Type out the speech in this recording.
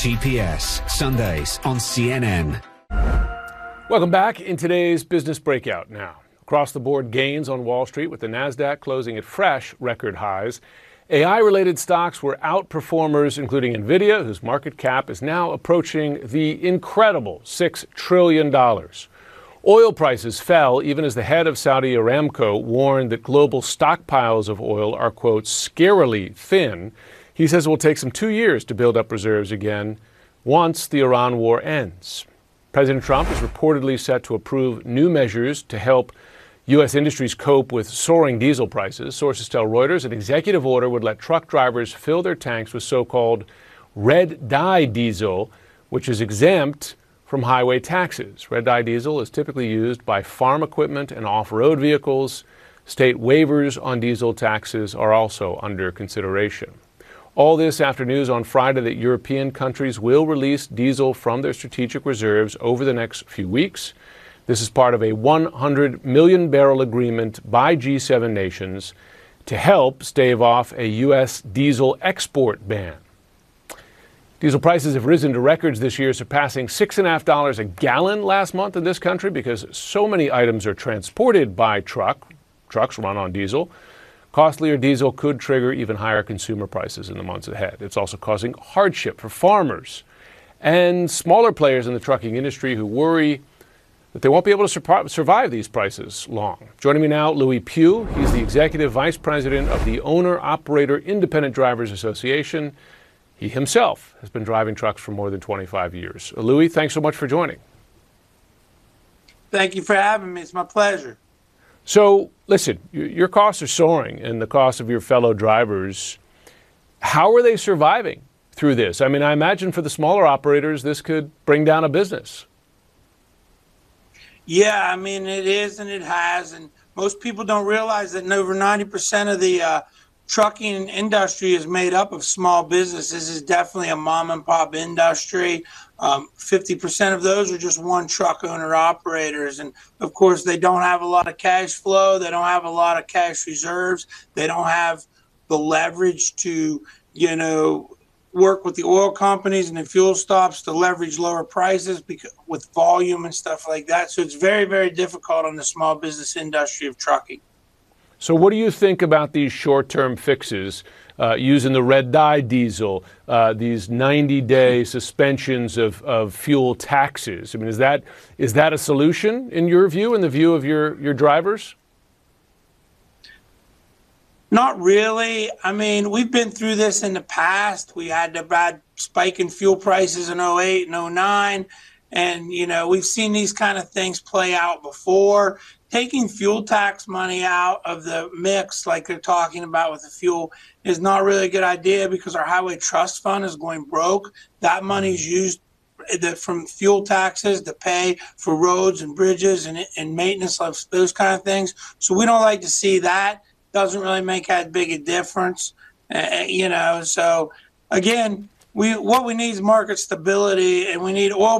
GPS, Sundays on CNN. Welcome back in today's Business Breakout now. Across the board gains on Wall Street with the NASDAQ closing at fresh record highs. AI-related stocks were outperformers, including NVIDIA, whose market cap is now approaching the incredible $6 trillion. Oil prices fell even as the head of Saudi Aramco warned that global stockpiles of oil are, quote, scarily thin. He says it will take some 2 years to build up reserves again once the Iran war ends. President Trump is reportedly set to approve new measures to help U.S. industries cope with soaring diesel prices. Sources tell Reuters an executive order would let truck drivers fill their tanks with so-called red dye diesel, which is exempt from highway taxes. Red dye diesel is typically used by farm equipment and off-road vehicles. State waivers on diesel taxes are also under consideration. All this after news on Friday that European countries will release diesel from their strategic reserves over the next few weeks. This is part of a 100 million barrel agreement by G7 nations to help stave off a U.S. diesel export ban. Diesel prices have risen to records this year, surpassing $6.50 a gallon last month in this country because so many items are transported by truck. Trucks run on diesel. Costlier diesel could trigger even higher consumer prices in the months ahead. It's also causing hardship for farmers and smaller players in the trucking industry who worry that they won't be able to survive these prices long. Joining me now, Louis Pugh. He's the Executive Vice President of the Owner-Operator Independent Drivers Association. He himself has been driving trucks for more than 25 years. Louis, thanks so much for joining. Thank you for having me. It's my pleasure. So, listen, your costs are soaring and the costs of your fellow drivers. How are they surviving through this? I mean, I imagine for the smaller operators, this could bring down a business. Yeah, I mean, it is and it has. And most people don't realize that over 90% of the trucking industry is made up of small businesses. This is definitely a mom and pop industry. 50% of those are just one truck owner operators. And of course, they don't have a lot of cash flow. They don't have a lot of cash reserves. They don't have the leverage to, work with the oil companies and the fuel stops to leverage lower prices with volume and stuff like that. So it's very, very difficult on the small business industry of trucking. So what do you think about these short-term fixes using the red dye diesel, these 90-day suspensions of fuel taxes? I mean, is that a solution in your view, in the view of your drivers? Not really. I mean, we've been through this in the past. We had the bad spike in fuel prices in 08 and 09. And, we've seen these kind of things play out before. Taking fuel tax money out of the mix, like they're talking about with the fuel, is not really a good idea because our highway trust fund is going broke. That money is used from fuel taxes to pay for roads and bridges and maintenance of those kind of things. So we don't like to see that. Doesn't really make that big a difference, So again, what we need is market stability, and we need oil